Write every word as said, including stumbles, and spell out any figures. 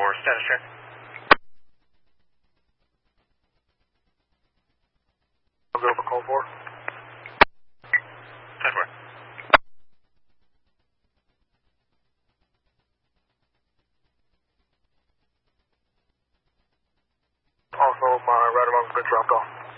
four, status check. I'll go for call four. ten four. Also, my ride along's been dropped off.